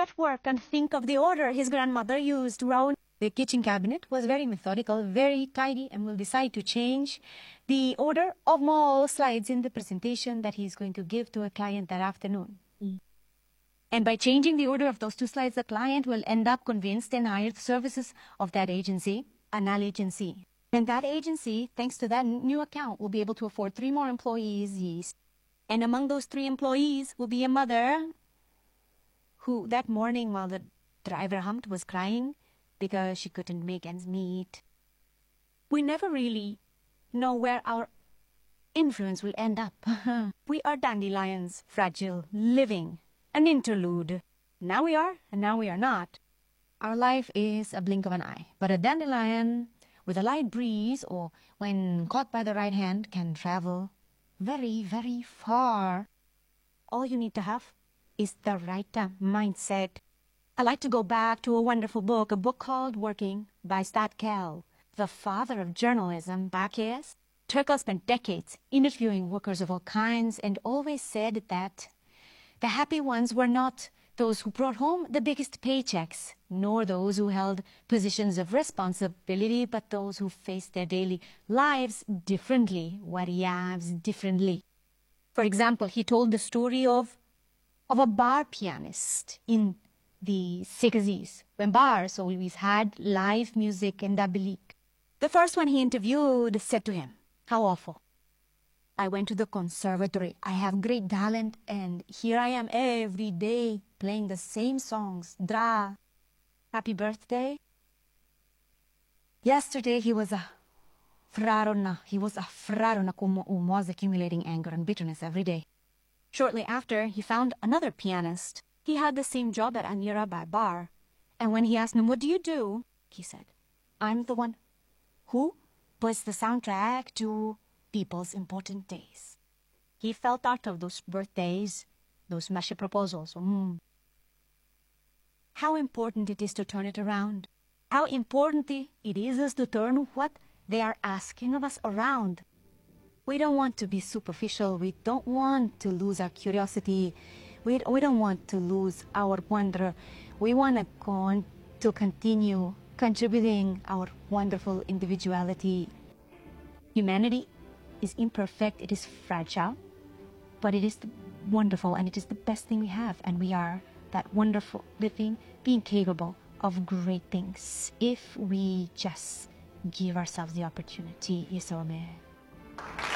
at work and think of the order his grandmother used round the kitchen cabinet was very methodical, very tidy, and will decide to change the order of more slides in the presentation that he's going to give to a client that afternoon. And by changing the order of those 2 slides, the client will end up convinced and hire the services of that agency, an agency. And that agency, thanks to that new account, will be able to afford 3 more employees. And among those 3 employees will be a mother who that morning while the driver humped was crying because she couldn't make ends meet. We never really know where our influence will end up. We are dandelions, fragile, living, an interlude. Now we are, and now we are not. Our life is a blink of an eye, but a dandelion with a light breeze or when caught by the right hand can travel very, very far. All you need to have is the right mindset. I like to go back to a wonderful book, a book called Working by Stat Kell, the father of journalism back years. Turkel spent decades interviewing workers of all kinds and always said that the happy ones were not those who brought home the biggest paychecks, nor those who held positions of responsibility, but those who faced their daily lives differently, differently. For example, he told the story of a bar pianist in the 60s, when bars always had live music and dabbelik. The first one he interviewed said to him, "How awful. I went to the conservatory. I have great talent, and here I am every day playing the same songs. Dra. Happy birthday." Yesterday he was a frarona. He was a frarona who was accumulating anger and bitterness every day. Shortly after, he found another pianist. He had the same job at a nearby bar. And when he asked him, "What do you do?" he said, "I'm the one who puts the soundtrack to people's important days." He felt out of those birthdays, those mushy proposals. How important it is to turn it around. How important it is to turn what they are asking of us around. We don't want to be superficial. We don't want to lose our curiosity. We don't want to lose our wonder. We want to continue contributing our wonderful individuality. Humanity is imperfect, it is fragile, but it is wonderful and it is the best thing we have. And we are that wonderful living, being capable of great things if we just give ourselves the opportunity. Isome.